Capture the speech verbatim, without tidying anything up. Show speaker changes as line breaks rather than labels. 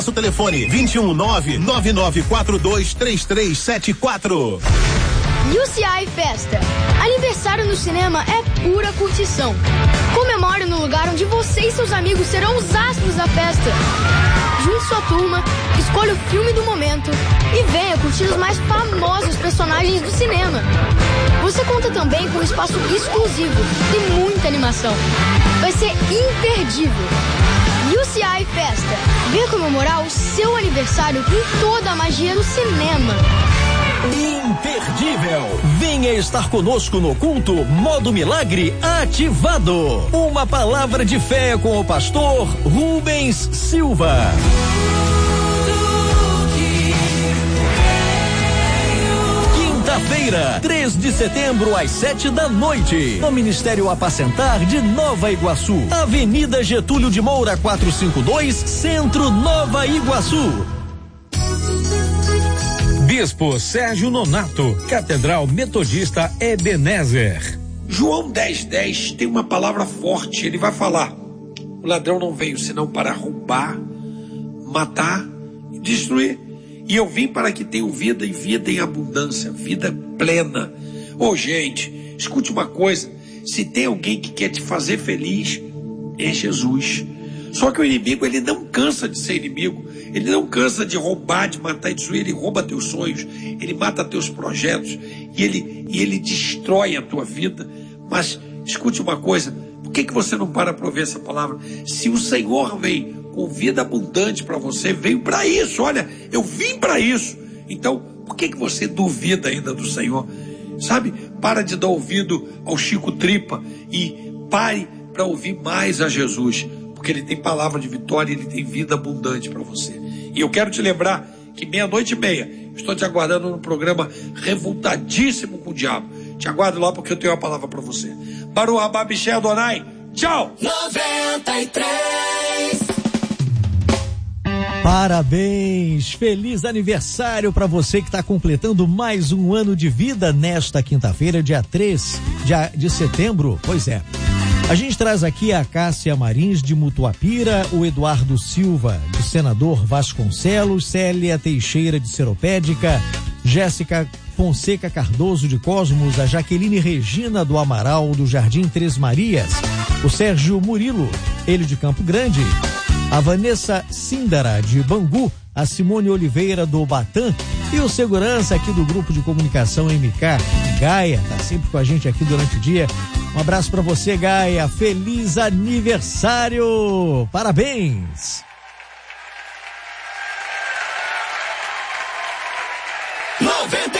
O telefone vinte e um nove nove nove quatro dois três três sete quatro.
U C I Festa. Aniversário no cinema é pura curtição. Comemore no lugar onde você e seus amigos serão os astros da festa. Junte sua turma, escolha o filme do momento e venha curtir os mais famosos personagens do cinema. Você conta também com um espaço exclusivo e muita animação. Vai ser imperdível. U C I Festa. Venha comemorar o seu aniversário com toda a magia do cinema.
Imperdível! Venha estar conosco no culto Modo Milagre ativado. Uma palavra de fé com o pastor Rubens Silva. Quinta-feira, três de setembro, às sete da noite, no Ministério Apacentar de Nova Iguaçu, Avenida Getúlio de Moura, quatrocentos e cinquenta e dois, Centro, Nova Iguaçu.
Bispo Sérgio Nonato, Catedral Metodista Ebenezer.
João dez, dez tem uma palavra forte, ele vai falar: o ladrão não veio senão para roubar, matar e destruir. E eu vim para que tenham vida e vida em abundância, vida plena. Ô gente, escute uma coisa, se tem alguém que quer te fazer feliz, é Jesus. Só que o inimigo, ele não cansa de ser inimigo, ele não cansa de roubar, de matar e destruir, ele rouba teus sonhos, ele mata teus projetos, e ele, e ele destrói a tua vida. Mas escute uma coisa, por que que você não para para ouvir essa palavra? Se o Senhor vem com vida abundante para você, veio para isso, olha, eu vim para isso. Então, por que que você duvida ainda do Senhor? Sabe, para de dar ouvido ao Chico Tripa e pare para ouvir mais a Jesus, porque ele tem palavra de vitória, ele tem vida abundante para você. E eu quero te lembrar que meia-noite e meia, estou te aguardando no programa Revoltadíssimo com o Diabo. Te aguardo lá porque eu tenho uma palavra para você. Baru Rabá Michel Adonai, tchau!
noventa e três.
Parabéns, feliz aniversário para você que está completando mais um ano de vida nesta quinta-feira, dia três de setembro. Pois é, a gente traz aqui a Cássia Marins de Mutuapira, o Eduardo Silva de Senador Vasconcelos, Célia Teixeira de Seropédica, Jéssica Fonseca Cardoso de Cosmos, a Jaqueline Regina do Amaral do Jardim Três Marias, o Sérgio Murilo, ele de Campo Grande, a Vanessa Síndara de Bangu, a Simone Oliveira do Batã e o segurança aqui do Grupo de Comunicação M K, Gaia, tá sempre com a gente aqui durante o dia. Um abraço para você, Gaia, feliz aniversário, parabéns!